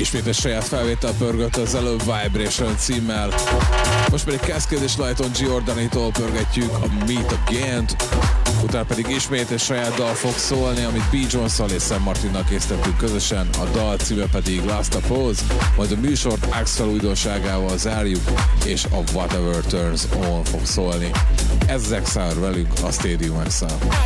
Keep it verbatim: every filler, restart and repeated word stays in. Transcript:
Ismét egy saját felvétel pörgött az előbb Vibration címmel. Most pedig Cascade és Lighton Giordanitól pörgetjük a Meet Again-t, utána pedig ismét egy saját dal fog szólni, amit B. Jones-szal és Sam Martinnal készítettünk közösen, a dal címe pedig Last Pose, majd a műsort Axel újdonságával zárjuk, és a Whatever Turns On fog szólni. Ez Zexar velünk a Stadium X-el.